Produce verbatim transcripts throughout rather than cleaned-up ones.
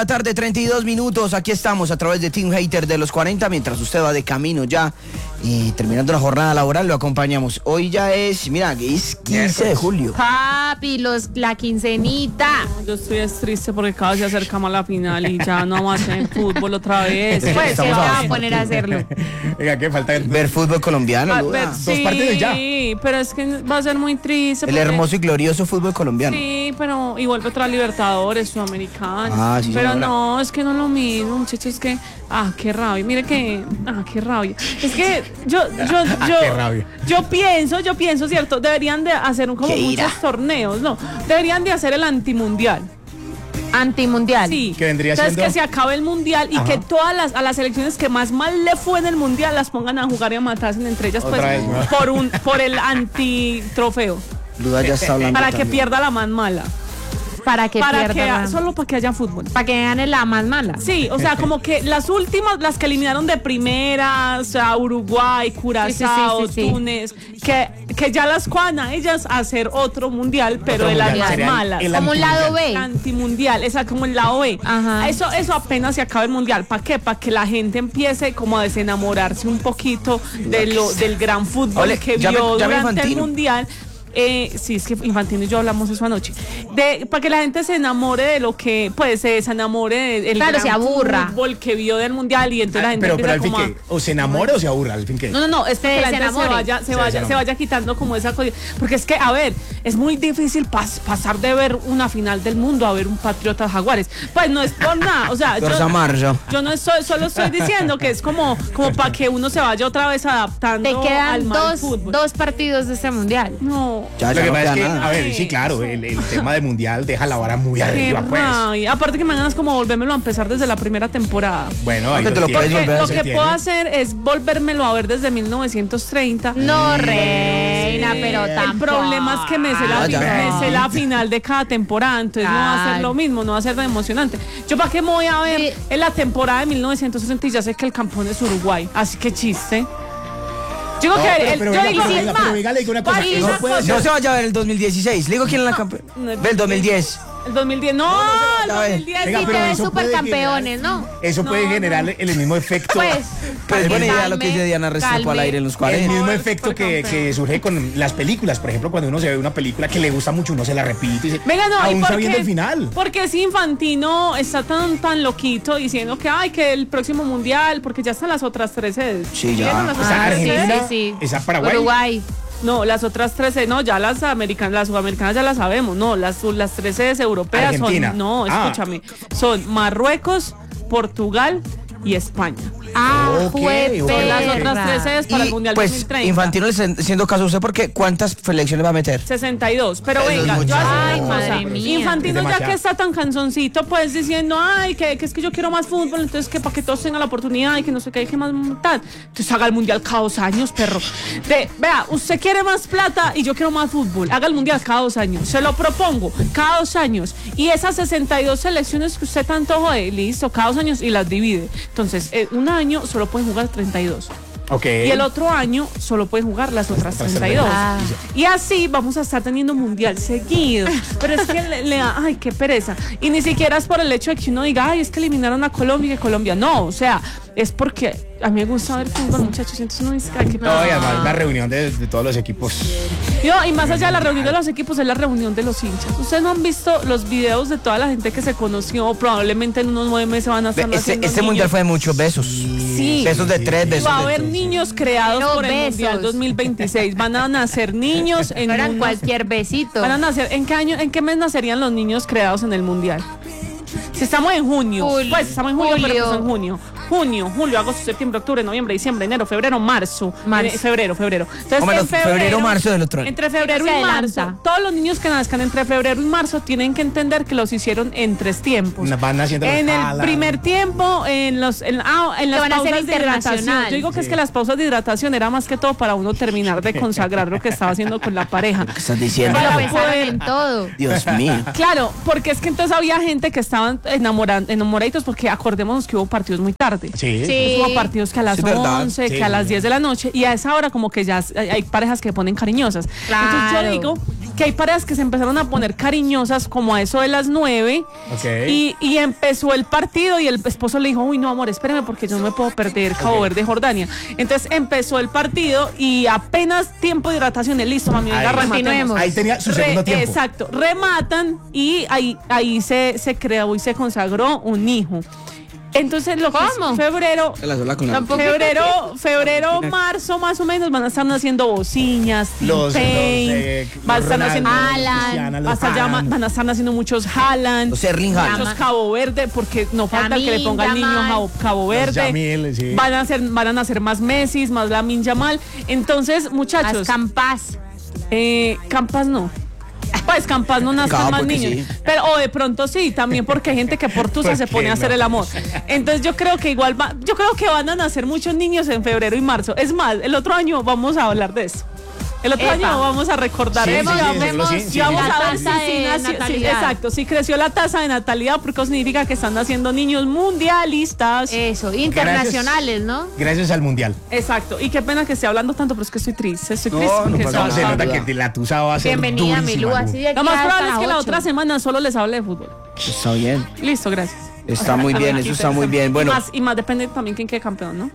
La tarde, treinta y dos minutos, aquí estamos a través de Team Hater de los cuarenta, mientras usted va de camino ya, y terminando la jornada laboral, lo acompañamos. Hoy ya es, mira, es quince de julio. Papi, los, la quincenita. Yo estoy triste porque cada vez se acerca más la final y ya no vamos a hacer fútbol otra vez. Pues se va a poner a hacerlo. Venga, ¿qué falta? Ver fútbol colombiano, A Luda. ver, Dos sí, partidos ya. Sí, pero es que va a ser muy triste. El porque- hermoso y glorioso fútbol colombiano. Sí, pero y vuelve otra Libertadores, Sudamericana. Ah, sí, pero señora. no, es que no es lo mismo, muchachos, es que, ah, qué rabia. Mire que, ah, qué rabia. Es que yo, yo, yo, Qué rabia. yo pienso, yo pienso, cierto, deberían de hacer un- como Qué ira. muchos torneos, no, deberían de hacer el antimundial. Antimundial. Sí. Que vendría Entonces siendo- que se acabe el mundial y Ajá. que todas las a las selecciones que más mal le fue en el mundial las pongan a jugar y a matarse entre ellas, pues, Otra vez, ¿no? por un, por el antitrofeo, Luda ya está hablando para que también. pierda la más mala. Para que Para pierda. que la- solo para que haya fútbol. Para que gane la más mala. Sí, o sea, como que las últimas, las que eliminaron de primera, o sea, Uruguay, Curazao, Sí, sí, sí, sí. Túnez, que, que ya las cuan a ellas a hacer otro mundial, pero Otro de las mundial, más sería el- malas. el Como un lado El B. antimundial, esa como el lado B. Ajá. Eso, eso apenas se acaba el mundial. ¿Para qué? Para que la gente empiece como a desenamorarse un poquito de lo, del gran fútbol Ole, que llame- vio llame durante el Infantino. mundial. Eh, sí, es que Infantino y yo hablamos eso anoche. De, para que la gente se enamore de lo que, pues, se desenamore del Claro, se aburra. fútbol que vio del mundial y entonces la gente Pero, pero empieza al fin como que, o se enamora o se aburra, al fin que. a... No, no, no, es que Se la gente se desenamore. vaya, se Se vaya, desenamore. se vaya quitando como esa cosa. Porque es que, a ver, es muy difícil pas- pasar de ver una final del mundo a ver un Patriotas Jaguares. Pues no es por nada, o sea, yo, Torza Marzo. yo no estoy, solo estoy diciendo que es como, como para que uno se vaya otra vez adaptando Te al quedan mal dos, fútbol. dos partidos de este mundial. No. Ya, Lo ya que no pasa queda es que, nada. a ver, sí, claro, el, el tema del mundial deja la vara muy Qué arriba, pues. rabia. Aparte que me ganas como volvérmelo a empezar desde la primera temporada. Bueno, ahí Porque te lo lo puedes tiene. volver a Lo hacer. que Se puedo tiene. hacer es volvérmelo a ver desde mil novecientos treinta. No, reina, pero El tampoco. problema es que me sé, la, Ah, ya. me sé la final de cada temporada, entonces no va a ser Ay. lo mismo, no va a ser tan emocionante. Yo para qué me voy a ver Sí. en la temporada de mil novecientos treinta y ya sé que el campeón es Uruguay, así que chiste. Yo digo No, que pero, el- pero, yo venga, digo pero, sin venga, más. pero venga, le digo una cosa. País, Eso una puede cosa. ser- No se vaya a ver el dos mil dieciséis. Le digo quién es la campeona. No, Del dos mil diez. El dos mil diez, no, el ya ve. dos mil diez. Venga, Sí, pero te ves eso puede supercampeones, generar- ¿no? Eso puede No, generar no. el, el mismo efecto. Pues. Pues es buena idea lo que calme, dice Diana Restrepo al calme. aire en los El cuarenta. mismo No, efecto que, supercampeón. que surge con las películas. Por ejemplo, cuando uno se ve una película que le gusta mucho, uno se la repite. Y dice, Venga, no, ¿y aún por sabiendo qué? el final. Porque si Infantino está tan tan loquito diciendo que ay que el próximo mundial, porque ya están las otras tres sedes. Sí, ya. ¿Vieron las Esa otras Ah, tres sí, Argentina, sedes? sí, sí. esa Paraguay. Uruguay. No, las otras tres sedes, no, ya las americanas, las sudamericanas ya las sabemos. No, las las tres sedes europeas Argentina. son, no, Ah. escúchame, son Marruecos, Portugal y España. Ah, Ok, jue ok. Son las perra. otras tres sedes para el Y mundial pues dos mil treinta. Infantino le está haciendo caso a usted porque ¿cuántas selecciones va a meter? sesenta y dos, pero Eso es venga, mucho. yo así Ay, una madre cosa. mía. Infantino Es ya demasiado. que está tan canzoncito, pues diciendo, ay, que, que es que yo quiero más fútbol, entonces que para que todos tengan la oportunidad y que no sé qué, hay que más tal. Entonces haga el mundial cada dos años, perro. De, vea, usted quiere más plata y yo quiero más fútbol. Haga el mundial cada dos años. Se lo propongo, cada dos años. Y esas sesenta y dos selecciones que usted tanto jode, listo, cada dos años y las divide. Entonces, eh, un año solo pueden jugar treinta y dos. Ok. Y el otro año solo pueden jugar las otras treinta y dos. Ah. Y así vamos a estar teniendo mundial seguido. Pero es que le, le da, ay, qué pereza. Y ni siquiera es por el hecho de que uno diga, ay, es que eliminaron a Colombia y que Colombia. No, o sea, es porque a mí me gusta ver fútbol, muchachos. Y entonces uno dice, ay, qué No, y además la reunión de, de todos los equipos. No, y más allá de la reunión de los equipos, es la reunión de los hinchas. Ustedes no han visto los videos de toda la gente que se conoció. Probablemente en unos nueve meses van a estar Este, naciendo este niños. mundial fue de muchos besos. Sí. Besos de tres, Y besos va a de haber tres. niños creados Pero por el besos. Mundial dos mil veintiséis. Van a nacer niños en No eran unos- cualquier besito. Van a nacer, ¿en qué año, en qué mes nacerían los niños creados en el Mundial? Si estamos en junio, Julio. pues estamos en julio, pero Julio. pues en junio. Junio, julio, agosto, septiembre, octubre, noviembre, diciembre, enero, febrero, marzo. Marzo. Eh, febrero, febrero. Entonces, O menos en febrero, febrero, marzo del otro año. Entre febrero Se y marzo, adelanta. todos los niños que nazcan entre febrero y marzo tienen que entender que los hicieron en tres tiempos. Van haciendo En el Ah, la- primer tiempo, en los en, ah, en las van a hacer pausas de hidratación. internacional. Yo digo que es Sí. que las pausas de hidratación era más que todo para uno terminar de consagrar lo que estaba haciendo con la pareja. ¿Qué estás diciendo? Pero para pensaron poder- en todo. Dios mío. Claro, porque es que entonces había gente que estaban enamoran- enamoraditos porque acordémonos que hubo partidos muy tarde. tarde. Sí. Sí. Es como partidos que a las Sí, verdad. once, Sí, que a las sí. diez de la noche, y a esa hora como que ya hay hay parejas que se ponen cariñosas. Claro. Entonces yo digo que hay parejas que se empezaron a poner cariñosas como a eso de las nueve, Ok. y, y empezó el partido y el esposo le dijo, uy, no, amor, espérame porque yo no me puedo perder Cabo Ok. Verde, Jordania. Entonces empezó el partido y apenas tiempo de hidratación, y listo, mami, venga, Ahí. rematemos. Continuemos. Ahí tenía su Re- segundo tiempo. Exacto, rematan y ahí, ahí se, se creó y se consagró un hijo. Entonces lo que ¿Cómo? es febrero, Se la sola con la- Tampoco. febrero, febrero, marzo más o menos van a estar naciendo bociñas, Los- T-Pain, los, eh, van a los estar Ronaldo, naciendo Alan, Cristiano, los va a estar llama- Haaland. van a estar naciendo muchos Haaland, Los Erling Haaland. muchos Cabo Verde, porque no falta el que le Lamine ponga al niño Yamal. Cabo, Cabo Verde. Yamil, sí. Van a ser, van a nacer más Messi, más Lamine Yamal. Entonces, Las muchachos, Campas. eh, Campas no. Pues Campas no nacen Claro, más porque niños. sí. Pero, o de pronto sí, también porque hay gente que por tusa ¿Por se qué pone a hacer no? el amor. Entonces yo creo que igual va, yo creo que van a nacer muchos niños en febrero y marzo. Es más, el otro año vamos a hablar de eso. El otro Epa. año vamos a recordar Sí, eso. sí, y sí, vamos- decirlo, sí, sí, y vamos sí. a La ver si tasa sí de nació- sí, natalidad. exacto, si creció la tasa de natalidad, porque eso significa que están naciendo niños mundialistas. Eso, internacionales, ¿no? Gracias al Mundial. Exacto. Y qué pena que esté hablando tanto, pero es que estoy triste. Estoy No, triste no porque pasa se No, va se a nota nada. que la tusa va a ser Bienvenida, durísima. Milú. Así de aquí Lo más hasta probable es las que la ocho. otra semana solo les hable de fútbol. Está bien. Listo, gracias. Está muy bien, eso está muy bien. Bueno, Y más, y más depende también quién quede campeón, ¿no?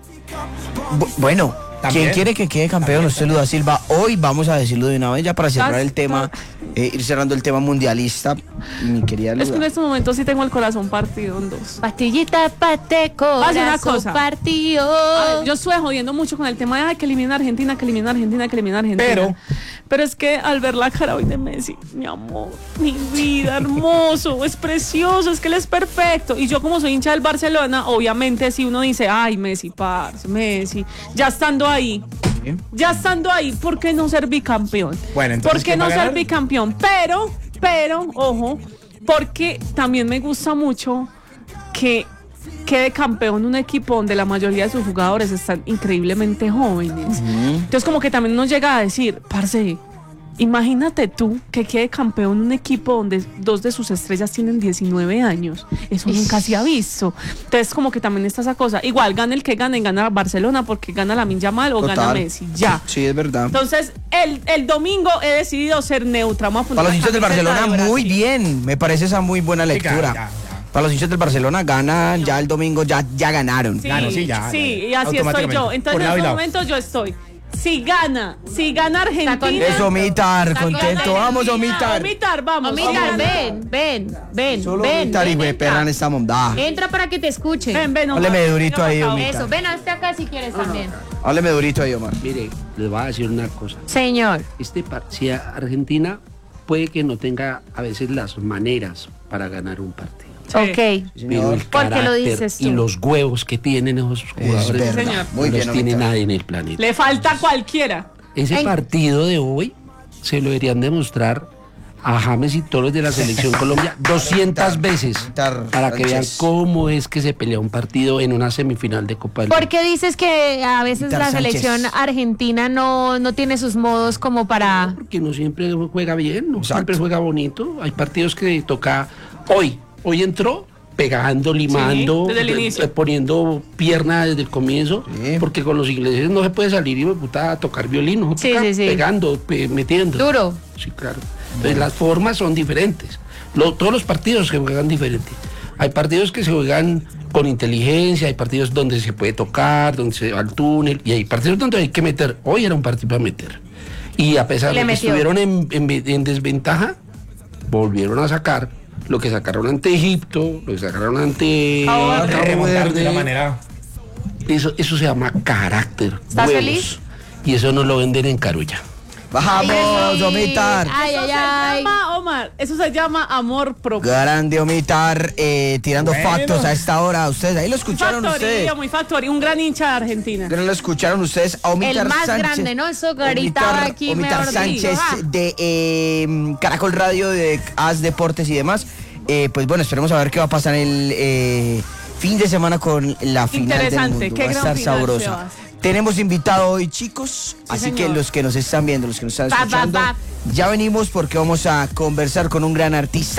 bu- bueno, También. ¿quién quiere que quede campeón? Usted, Luda Silva. Hoy vamos a decirlo de una vez ya para cerrar el tema, eh, ir cerrando el tema mundialista. Mi querida Es que en Luda. este momento sí tengo el corazón partido en dos. Pastillita pate Hace una corazón cosa. partido. A ver, yo estuve jodiendo mucho con el tema de ay, que elimina a Argentina, que elimina a Argentina, que elimina a Argentina. Pero- Pero es que al ver la cara hoy de Messi, mi amor, mi vida, hermoso, es precioso, es que él es perfecto. Y yo como soy hincha del Barcelona, obviamente si uno dice, ay, Messi, parce, Messi, ya estando ahí, ya estando ahí, ¿por qué no ser bicampeón? Bueno, entonces, ¿Por qué ¿quién no va a ser ganar? bicampeón? Pero, pero, ojo, porque también me gusta mucho que quede campeón un equipo donde la mayoría de sus jugadores están increíblemente jóvenes. Entonces como que también nos llega a decir, parce, imagínate tú que quede campeón un equipo donde dos de sus estrellas tienen diecinueve años. Eso nunca se ha visto. Entonces como que también está esa cosa. Igual gana el que gane, gana Barcelona porque gana Lamine Yamal o gana Total. Messi. Ya. Sí, es verdad. Entonces, el, el domingo he decidido ser neutra. Vamos a poner Para los la hinchas del camiseta Barcelona, de muy Brasil. bien. Me parece esa muy buena Sí, lectura. ya, ya, ya. Para los hinchas del Barcelona, ganan ya el domingo, ya, ya ganaron. Sí, Claro, sí, ya, sí, ya, y así estoy automáticamente. yo. Entonces, Por en lado y este lado. momento yo estoy. Si gana, si gana Argentina. Eso, Omitar, Está contento. contento. Vamos, Omitar. Omitar, vamos. Omitar, vamos. ven, ven, ven, Solo ven. Omitar y ven, güey, entra. perra en esta mondada. Entra para que te escuchen. Ven, ven. Omar. Hábleme durito Venga ahí, para acá. Omitar. Eso, ven hasta acá si quieres también. Hábleme durito ahí, Omar. Mire, les voy a decir una cosa. Señor. Este par- si a- Argentina puede que no tenga a veces las maneras para ganar un partido. Sí. Ok. Pero el ¿Por qué lo carácter dices y tú? los huevos que tienen esos jugadores verdad. Señor. Muy no bien, los tiene Omitar. nadie en el planeta. Le falta cualquiera. Ese En- partido de hoy se lo deberían demostrar a James y todos los de la selección Colombia doscientas veces Omitar, para que vean Sánchez. cómo es que se pelea un partido en una semifinal de Copa del ¿Por Mundo. qué dices que a veces Víctor la Sánchez. selección argentina no, no tiene sus modos como para... Porque no siempre juega bien, no Exacto. siempre juega bonito. Hay partidos que toca hoy. Hoy entró pegando, limando, desde el eh, inicio. eh, poniendo pierna desde el comienzo, Sí. porque con los ingleses no se puede salir y puta, a tocar violín, no Sí, toca sí, sí. pegando, pe- metiendo. Duro. Sí, claro. Entonces las formas son diferentes. Lo- todos los partidos se juegan diferente. Hay partidos que se juegan con inteligencia, hay partidos donde se puede tocar, donde se va al túnel, y hay partidos donde hay que meter. Hoy era un partido para meter. Y a pesar Le de que metió. estuvieron en, en- en desventaja, volvieron a sacar lo que sacaron ante Egipto, lo que sacaron ante Cabo Verde. Cabo Remontar de una Verde. manera. Eso, eso se llama carácter. ¿Estás huevos. feliz? Y eso no lo venden en Carulla. Vamos, Ay, Omitar. Ay, Eso ay, se ay. llama, Omar, eso se llama amor propio. Grande Omitar, eh, tirando Bueno. factos a esta hora. Ustedes, ahí lo escucharon ustedes. Factoría, muy factoría, un gran hincha de Argentina. Que no lo escucharon ustedes a Omitar El más Sánchez. grande, ¿no? Eso gritaba Omitar- aquí, Omitar mejor dicho, Sánchez ah. de eh, Caracol Radio, de As Deportes y demás. Eh, pues bueno, esperemos a ver qué va a pasar el eh, fin de semana con la final del Interesante, mundo. qué Va a gran estar final, sabrosa. Sebas. Tenemos invitado hoy, chicos, así que señor. los que nos están viendo, los que nos están Pa, pa, escuchando, pa. ya venimos porque vamos a conversar con un gran artista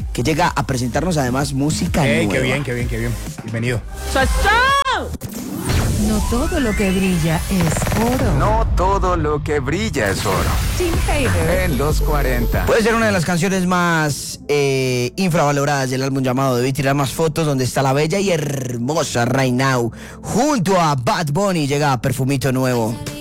que llega a presentarnos además música Ey, nueva. qué bien, qué bien, qué bien. Bienvenido. ¡Chao, chao! No todo lo que brilla es oro. No todo lo que brilla es oro. Tim Hater. En los cuarenta. Puede ser una de las canciones más eh, infravaloradas del álbum llamado Debí tirar más fotos, donde está la bella y hermosa Right Now. Junto a Bad Bunny llega Perfumito Nuevo.